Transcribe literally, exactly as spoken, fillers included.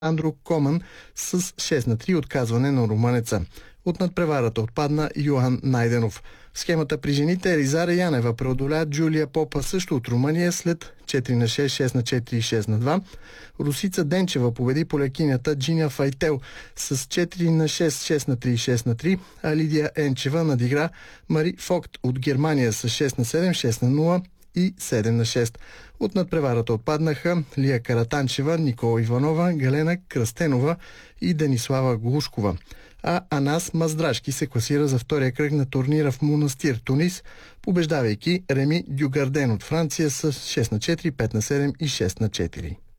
Андро Коман с шест на три отказване на румънеца. От надпреварата отпадна Йоан Найденов. В схемата при жените Елизара Янева преодоля Джулия Попа също от Румъния след четири на шест, шест на четири и шест на два. Русица Денчева победи полякинята Джиня Файтел с четири на шест, шест на три и шест на три, а Лидия Енчева надигра Мари Фокт от Германия с шест на седем, шест на нула и седем на шест. От надпреварата отпаднаха Лия Каратанчева, Никола Иванова, Галена Кръстенова и Денислава Глушкова. А Анас Маздрашки се класира за втория кръг на турнира в Монастир, Тунис, побеждавайки Реми Дюгарден от Франция с шест на четири, пет на седем и шест на четири.